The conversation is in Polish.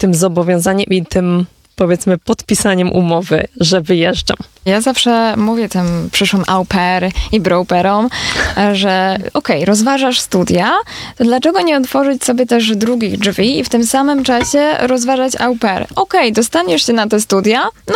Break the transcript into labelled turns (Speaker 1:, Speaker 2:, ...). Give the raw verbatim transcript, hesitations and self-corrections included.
Speaker 1: tym zobowiązaniem i tym, powiedzmy, podpisaniem umowy, że wyjeżdżam.
Speaker 2: Ja zawsze mówię tym przyszłym au pair i broperom, że okej, okay, rozważasz studia, to dlaczego nie otworzyć sobie też drugich drzwi i w tym samym czasie rozważać au pair? Okej, okay, dostaniesz się na te studia, no